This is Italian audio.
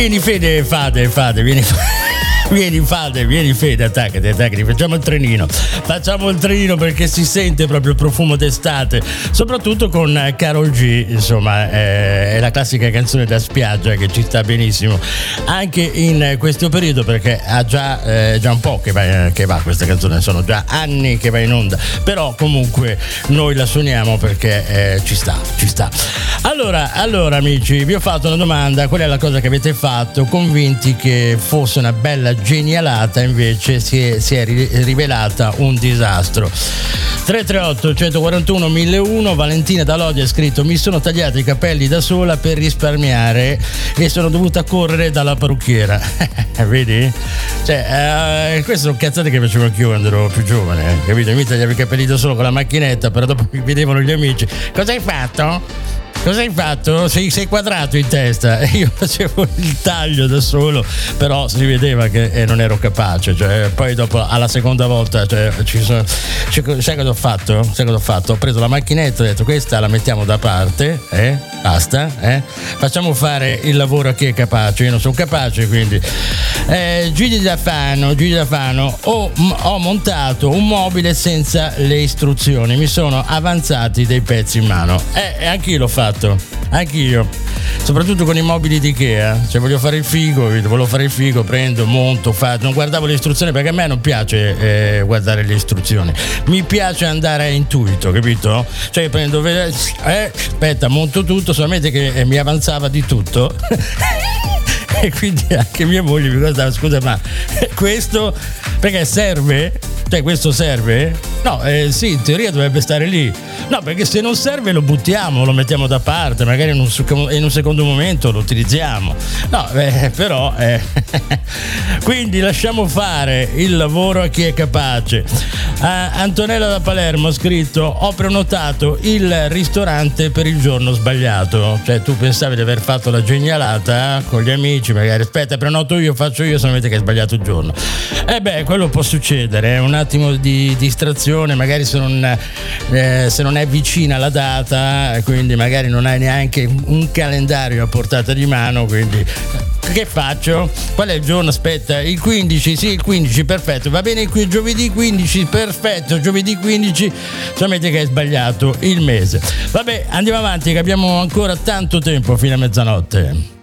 Vieni Fede, vieni Fede, attaccati, facciamo il trenino perché si sente proprio il profumo d'estate, soprattutto con Karol G, insomma, è la classica canzone da spiaggia che ci sta benissimo anche in questo periodo, perché ha già un po' che va questa canzone, sono già anni che va in onda, però comunque noi la suoniamo perché ci sta. Allora amici, vi ho fatto una domanda: qual è la cosa che avete fatto convinti che fosse una bella genialata, invece si è rivelata un disastro? 338 141 1001. Valentina da Lodi ha scritto: mi sono tagliata i capelli da sola per risparmiare e sono dovuta correre dalla parrucchiera. Vedi? Cioè, queste sono cazzate che facevo anch'io quando ero più giovane, capito? Mi tagliavo i capelli da solo con la macchinetta, però dopo mi vedevano gli amici: cosa hai fatto? Sei quadrato in testa. E io facevo il taglio da solo, però si vedeva che non ero capace. Cioè, poi dopo, alla seconda volta, sai cosa ho fatto? Ho preso la macchinetta, ho detto: questa la mettiamo da parte, basta, facciamo fare il lavoro a chi è capace. Io non sono capace, quindi Gigi da Fano, ho montato un mobile senza le istruzioni, mi sono avanzati dei pezzi in mano, e anch'io l'ho fatto, anch'io, soprattutto con i mobili di Ikea. Cioè, volevo fare il figo, prendo, monto, non guardavo le istruzioni, perché a me non piace guardare le istruzioni, mi piace andare a intuito, capito? Cioè prendo, aspetta, monto tutto, solamente che mi avanzava di tutto. E quindi anche mia moglie mi guardava: scusa, ma questo perché serve? Cioè, questo serve? No, sì, in teoria dovrebbe stare lì. No, perché se non serve lo buttiamo, lo mettiamo da parte, magari in un secondo momento lo utilizziamo. No, però quindi lasciamo fare il lavoro a chi è capace. Antonella da Palermo ha scritto: ho prenotato il ristorante per il giorno sbagliato. Cioè, tu pensavi di aver fatto la genialata con gli amici, magari aspetta, prenoto io, faccio io, solamente che hai sbagliato il giorno. Quello può succedere, un attimo di distrazione, magari se non è vicina la data, quindi magari non hai neanche un calendario a portata di mano, quindi che faccio? Qual è il giorno? Aspetta, il 15, sì, il 15, perfetto, va bene, qui giovedì 15, perfetto, giovedì 15, solamente che hai sbagliato il mese. Vabbè, andiamo avanti che abbiamo ancora tanto tempo fino a mezzanotte.